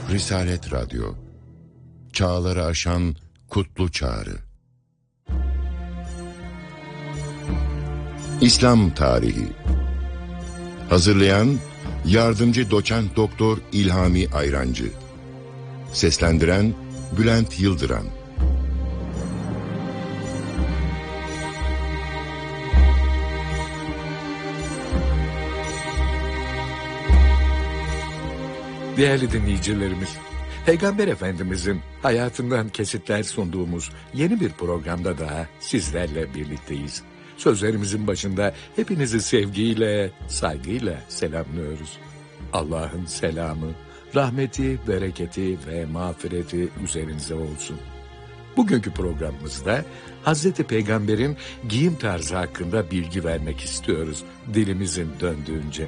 Risalet Radyo, çağları aşan kutlu çağrı. İslam Tarihi. Hazırlayan Yardımcı Doçent Doktor İlhami Ayrancı. Seslendiren Bülent Yıldıran. Değerli dinleyicilerimiz, Peygamber Efendimizin hayatından kesitler sunduğumuz yeni bir programda daha sizlerle birlikteyiz. Sözlerimizin başında hepinizi sevgiyle, saygıyla selamlıyoruz. Allah'ın selamı, rahmeti, bereketi ve mağfireti üzerinize olsun. Bugünkü programımızda Hazreti Peygamber'in giyim tarzı hakkında bilgi vermek istiyoruz dilimizin döndüğünce.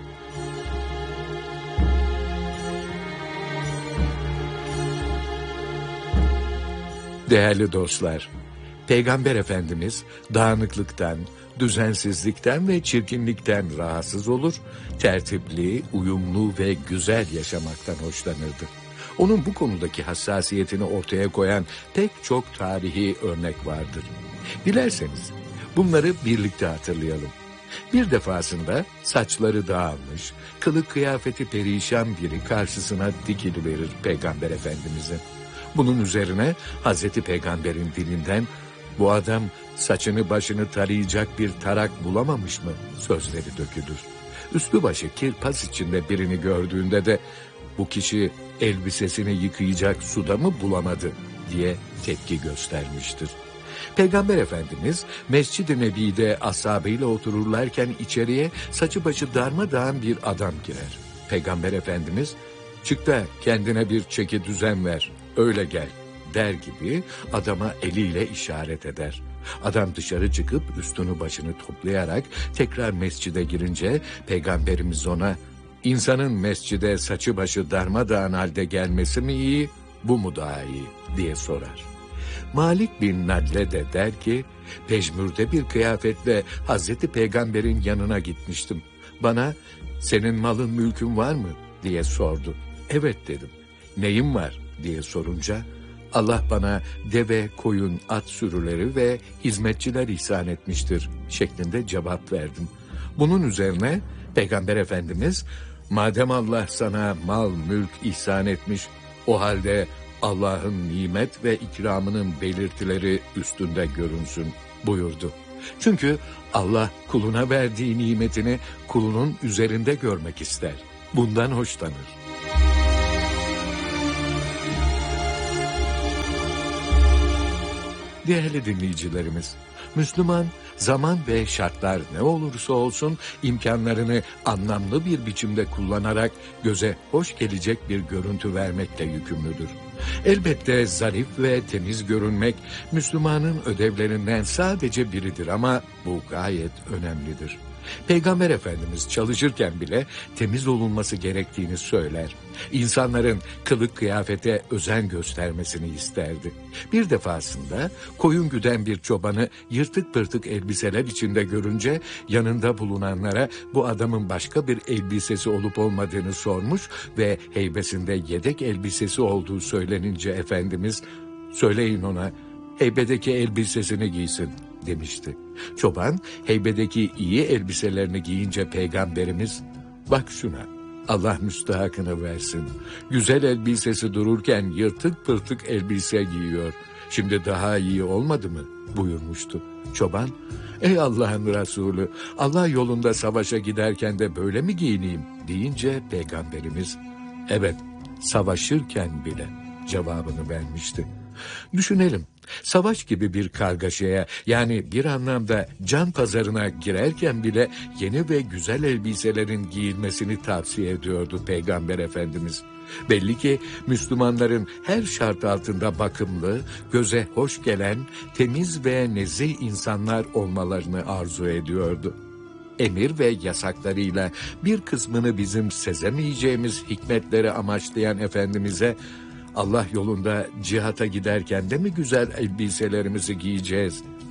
Değerli dostlar, Peygamber Efendimiz dağınıklıktan, düzensizlikten ve çirkinlikten rahatsız olur, tertipli, uyumlu ve güzel yaşamaktan hoşlanırdı. Onun bu konudaki hassasiyetini ortaya koyan pek çok tarihi örnek vardır. Dilerseniz bunları birlikte hatırlayalım. Bir defasında saçları dağılmış, kılık kıyafeti perişan biri karşısına dikiliverir Peygamber Efendimiz'in. Bunun üzerine Hazreti Peygamber'in dilinden "Bu adam saçını başını tarayacak bir tarak bulamamış mı?" sözleri dökülür. Üstü başı kirpas içinde birini gördüğünde de "Bu kişi elbisesini yıkayacak suda mı bulamadı?" diye tepki göstermiştir. Peygamber Efendimiz Mescid-i Nebi'de ashabıyla otururlarken içeriye saçı başı darmadağın bir adam girer. Peygamber Efendimiz "Çık da kendine bir çeki düzen ver, öyle gel" der gibi adama eliyle işaret eder. Adam dışarı çıkıp üstünü başını toplayarak tekrar mescide girince Peygamberimiz ona "İnsanın mescide saçı başı darmadağın halde gelmesi mi iyi, bu mu daha iyi?" diye sorar. Malik bin Nadle de der ki, pejmürde bir kıyafetle Hazreti Peygamber'in yanına gitmiştim. Bana "Senin malın mülkün var mı?" diye sordu. "Evet" dedim. "Neyin var?" diye sorunca "Allah bana deve, koyun, at sürüleri ve hizmetçiler ihsan etmiştir" şeklinde cevap verdim. Bunun üzerine Peygamber Efendimiz "Madem Allah sana mal, mülk ihsan etmiş, o halde Allah'ın nimet ve ikramının belirtileri üstünde görünsün" buyurdu. Çünkü Allah kuluna verdiği nimetini kulunun üzerinde görmek ister. Bundan hoşlanır. Değerli dinleyicilerimiz, Müslüman zaman ve şartlar ne olursa olsun imkanlarını anlamlı bir biçimde kullanarak göze hoş gelecek bir görüntü vermekle yükümlüdür. Elbette zarif ve temiz görünmek Müslümanın ödevlerinden sadece biridir ama bu gayet önemlidir. Peygamber Efendimiz çalışırken bile temiz olunması gerektiğini söyler. İnsanların kılık kıyafete özen göstermesini isterdi. Bir defasında koyun güden bir çobanı yırtık pırtık elbiseler içinde görünce yanında bulunanlara bu adamın başka bir elbisesi olup olmadığını sormuş ve heybesinde yedek elbisesi olduğu söylenince Efendimiz "Söyleyin ona heybedeki elbisesini giysin" demişti. Çoban heybedeki iyi elbiselerini giyince Peygamberimiz "Bak şuna, Allah müstahakını versin. Güzel elbisesi dururken yırtık pırtık elbise giyiyor. Şimdi daha iyi olmadı mı?" buyurmuştu. Çoban "Ey Allah'ın Resulü, Allah yolunda savaşa giderken de böyle mi giyineyim?" deyince Peygamberimiz "Evet, savaşırken bile" cevabını vermişti. Düşünelim, savaş gibi bir kargaşaya, yani bir anlamda can pazarına girerken bile yeni ve güzel elbiselerin giyilmesini tavsiye ediyordu Peygamber Efendimiz. Belli ki Müslümanların her şart altında bakımlı, göze hoş gelen, temiz ve nezih insanlar olmalarını arzu ediyordu. Emir ve yasaklarıyla bir kısmını bizim sezemeyeceğimiz hikmetleri amaçlayan Efendimiz'e Allah yolunda cihata giderken de mi güzel elbiselerimizi giyeceğiz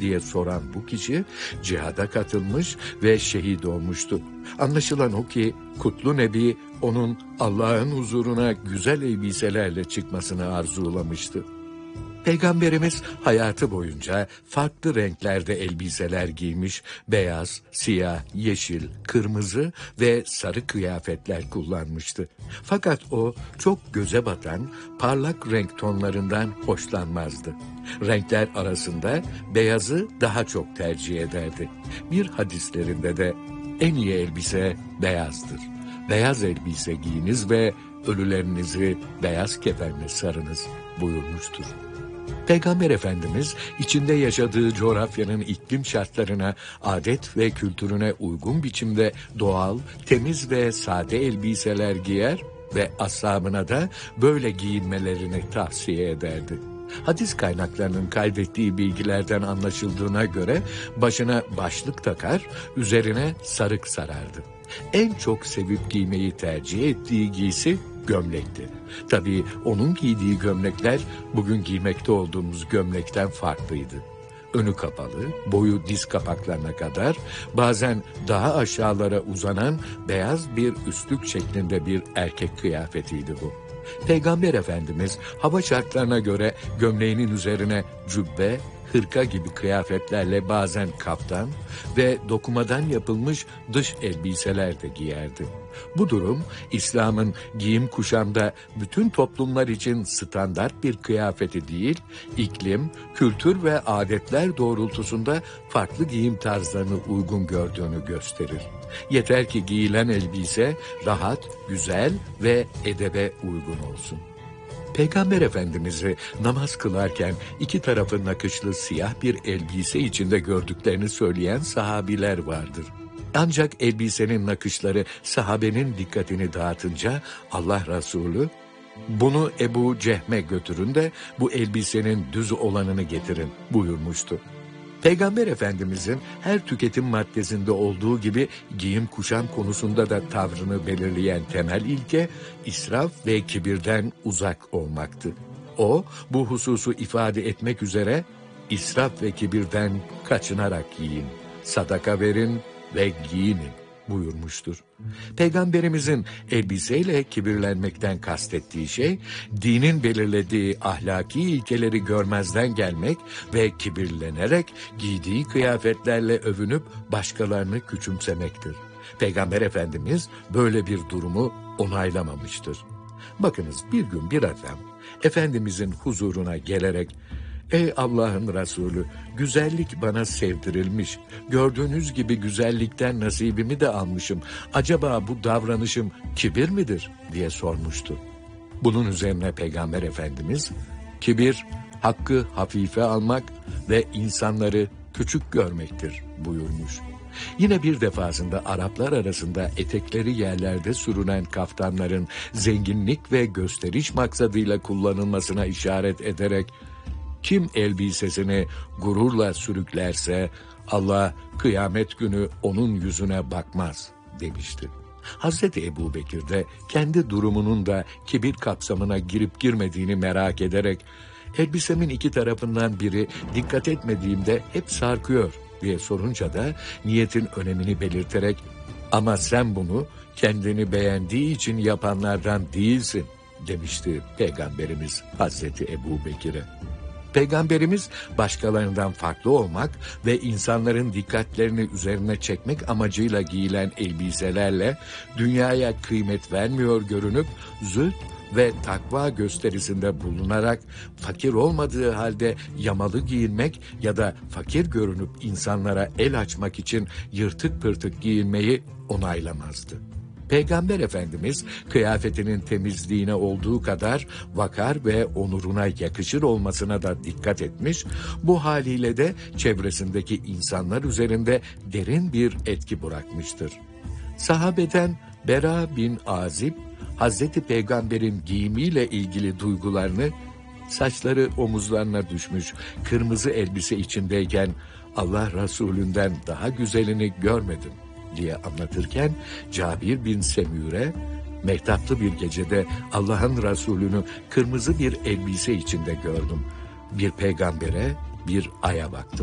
diye soran bu kişi cihada katılmış ve şehit olmuştu. Anlaşılan o ki Kutlu Nebi onun Allah'ın huzuruna güzel elbiselerle çıkmasını arzulamıştı. Peygamberimiz hayatı boyunca farklı renklerde elbiseler giymiş, beyaz, siyah, yeşil, kırmızı ve sarı kıyafetler kullanmıştı. Fakat o çok göze batan parlak renk tonlarından hoşlanmazdı. Renkler arasında beyazı daha çok tercih ederdi. Bir hadislerinde de en iyi elbise beyazdır. Beyaz elbise giyiniz ve ölülerinizi beyaz kefenle sarınız buyurmuştur. Peygamber Efendimiz içinde yaşadığı coğrafyanın iklim şartlarına, adet ve kültürüne uygun biçimde doğal, temiz ve sade elbiseler giyer ve ashabına da böyle giyinmelerini tavsiye ederdi. Hadis kaynaklarının kaydettiği bilgilerden anlaşıldığına göre başına başlık takar, üzerine sarık sarardı. En çok sevip giymeyi tercih ettiği giysi gömlekti. Tabii onun giydiği gömlekler bugün giymekte olduğumuz gömlekten farklıydı. Önü kapalı, boyu diz kapaklarına kadar, bazen daha aşağılara uzanan beyaz bir üstlük şeklinde bir erkek kıyafetiydi bu. Peygamber Efendimiz hava şartlarına göre gömleğinin üzerine cübbe, hırka gibi kıyafetlerle bazen kaftan ve dokumadan yapılmış dış elbiseler de giyerdi. Bu durum İslam'ın giyim kuşamda bütün toplumlar için standart bir kıyafeti değil, iklim, kültür ve adetler doğrultusunda farklı giyim tarzlarını uygun gördüğünü gösterir. Yeter ki giyilen elbise rahat, güzel ve edebe uygun olsun. Peygamber Efendimiz'i namaz kılarken iki tarafı nakışlı siyah bir elbise içinde gördüklerini söyleyen sahabiler vardır. Ancak elbisenin nakışları sahabenin dikkatini dağıtınca Allah Resulü, "Bunu Ebu Cehme götürün de bu elbisenin düz olanını getirin" buyurmuştu. Peygamber Efendimizin her tüketim maddesinde olduğu gibi giyim kuşam konusunda da tavrını belirleyen temel ilke israf ve kibirden uzak olmaktı. O bu hususu ifade etmek üzere israf ve kibirden kaçınarak yiyin, sadaka verin ve giyinin buyurmuştur. Peygamberimizin elbiseyle kibirlenmekten kastettiği şey, dinin belirlediği ahlaki ilkeleri görmezden gelmek ve kibirlenerek giydiği kıyafetlerle övünüp başkalarını küçümsemektir. Peygamber Efendimiz böyle bir durumu onaylamamıştır. Bakınız, bir gün bir adam Efendimizin huzuruna gelerek, "Ey Allah'ın Resulü, güzellik bana sevdirilmiş. Gördüğünüz gibi güzellikten nasibimi de almışım. Acaba bu davranışım kibir midir?" diye sormuştu. Bunun üzerine Peygamber Efendimiz, "Kibir, hakkı hafife almak ve insanları küçük görmektir" buyurmuş. Yine bir defasında Araplar arasında etekleri yerlerde sürünen kaftanların zenginlik ve gösteriş maksadıyla kullanılmasına işaret ederek, "Kim elbisesini gururla sürüklerse Allah kıyamet günü onun yüzüne bakmaz" demişti. Hazreti Ebubekir de kendi durumunun da kibir kapsamına girip girmediğini merak ederek, "Elbisemin iki tarafından biri dikkat etmediğimde hep sarkıyor" diye sorunca da niyetin önemini belirterek, "Ama sen bunu kendini beğendiği için yapanlardan değilsin" demişti Peygamberimiz Hazreti Ebubekir'e. Peygamberimiz başkalarından farklı olmak ve insanların dikkatlerini üzerine çekmek amacıyla giyilen elbiselerle dünyaya kıymet vermiyor görünüp zühd ve takva gösterisinde bulunarak fakir olmadığı halde yamalı giyinmek ya da fakir görünüp insanlara el açmak için yırtık pırtık giyinmeyi onaylamazdı. Peygamber Efendimiz kıyafetinin temizliğine olduğu kadar vakar ve onuruna yakışır olmasına da dikkat etmiş, bu haliyle de çevresindeki insanlar üzerinde derin bir etki bırakmıştır. Sahabeden Bera bin Azib, Hazreti Peygamber'in giyimiyle ilgili duygularını, saçları omuzlarına düşmüş kırmızı elbise içindeyken Allah Resulünden daha güzelini görmedim diye anlatırken, Cabir bin Semure, mehtaplı bir gecede Allah'ın Resulünü kırmızı bir elbise içinde gördüm. Bir peygambere, bir aya baktım.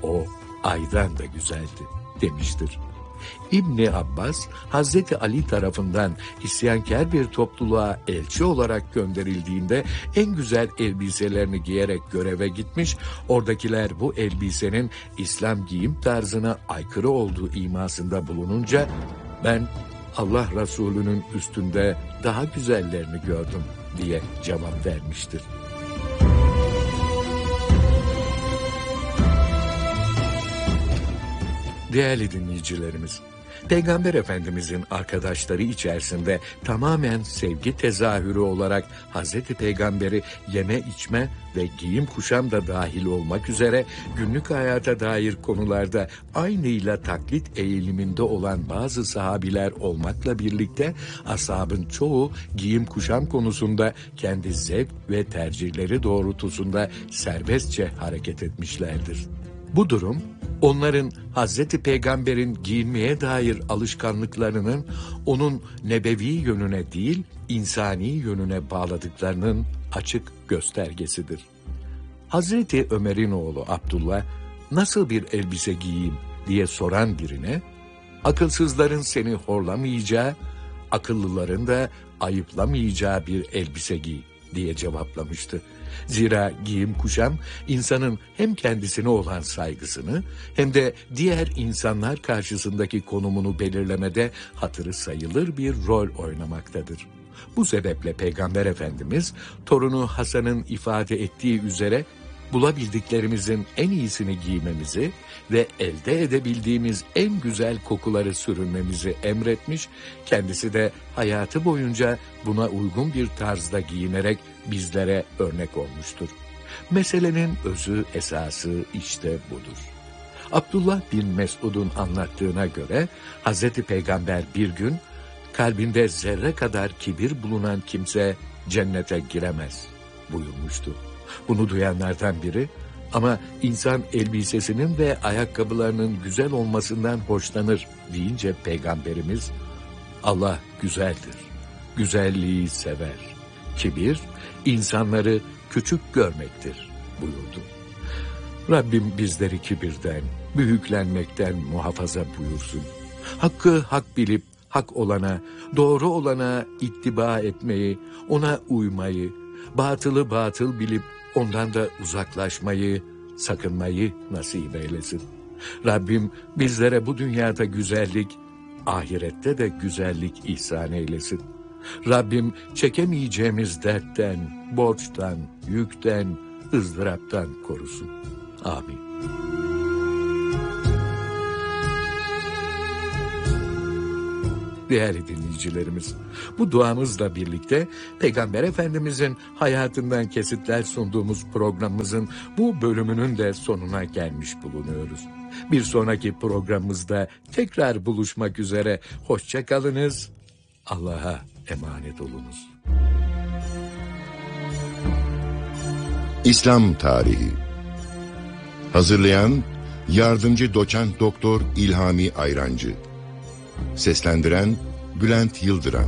o aydan da güzeldi demiştir. İbni Abbas, Hazreti Ali tarafından isyankar bir topluluğa elçi olarak gönderildiğinde en güzel elbiselerini giyerek göreve gitmiş, oradakiler bu elbisenin İslam giyim tarzına aykırı olduğu imasında bulununca, ben Allah Resulü'nün üstünde daha güzellerini gördüm diye cevap vermiştir. Değerli dinleyicilerimiz, Peygamber Efendimizin arkadaşları içerisinde tamamen sevgi tezahürü olarak Hazreti Peygamber'i yeme içme ve giyim kuşam da dahil olmak üzere günlük hayata dair konularda aynıyla taklit eğiliminde olan bazı sahabiler olmakla birlikte ashabın çoğu giyim kuşam konusunda kendi zevk ve tercihleri doğrultusunda serbestçe hareket etmişlerdir. Bu durum, onların Hazreti Peygamber'in giyinmeye dair alışkanlıklarının onun nebevi yönüne değil, insani yönüne bağladıklarının açık göstergesidir. Hazreti Ömer'in oğlu Abdullah, nasıl bir elbise giyeyim diye soran birine, akılsızların seni horlamayacağı, akıllıların da ayıplamayacağı bir elbise giy diye cevaplamıştı. Zira giyim kuşam insanın hem kendisine olan saygısını hem de diğer insanlar karşısındaki konumunu belirlemede hatırı sayılır bir rol oynamaktadır. Bu sebeple Peygamber Efendimiz torunu Hasan'ın ifade ettiği üzere bulabildiklerimizin en iyisini giymemizi ve elde edebildiğimiz en güzel kokuları sürünmemizi emretmiş, kendisi de hayatı boyunca buna uygun bir tarzda giyinerek bizlere örnek olmuştur. Meselenin özü, esası işte budur. Abdullah bin Mesud'un anlattığına göre Hazreti Peygamber bir gün, kalbinde zerre kadar kibir bulunan kimse cennete giremez buyurmuştu. Bunu duyanlardan biri, ama insan elbisesinin ve ayakkabılarının güzel olmasından hoşlanır deyince Peygamberimiz, Allah güzeldir, güzelliği sever. Kibir, insanları küçük görmektir buyurdu. Rabbim bizleri kibirden, büyüklenmekten muhafaza buyursun. Hakkı hak bilip, hak olana, doğru olana ittiba etmeyi, ona uymayı, batılı batıl bilip ondan da uzaklaşmayı, sakınmayı nasip eylesin. Rabbim bizlere bu dünyada güzellik, ahirette de güzellik ihsan eylesin. Rabbim çekemeyeceğimiz dertten, borçtan, yükten, ızdıraptan korusun. Amin. Değerli dinleyicilerimiz, bu duamızla birlikte Peygamber Efendimizin hayatından kesitler sunduğumuz programımızın bu bölümünün de sonuna gelmiş bulunuyoruz. Bir sonraki programımızda tekrar buluşmak üzere. Hoşça kalınız. Allah'a emanet olunuz. İslam Tarihi. Hazırlayan Yardımcı Doçent Doktor İlhami Ayrancı. Seslendiren Bülent Yıldıran.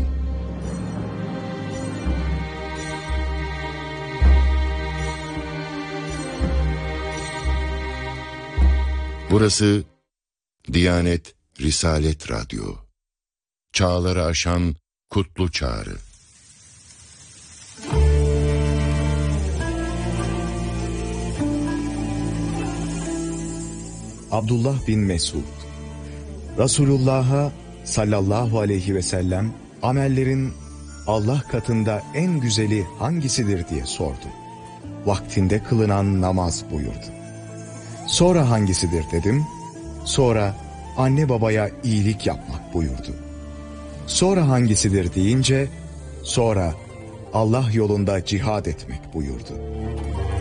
Burası Diyanet Risalet Radyo. Çağları aşan kutlu çağrı. Abdullah bin Mesud, Resulullah'a sallallahu aleyhi ve sellem amellerin Allah katında en güzeli hangisidir diye sordu. Vaktinde kılınan namaz buyurdu. Sonra hangisidir dedim. Sonra anne babaya iyilik yapmak buyurdu. Sonra hangisidir deyince, sonra Allah yolunda cihad etmek buyurdu.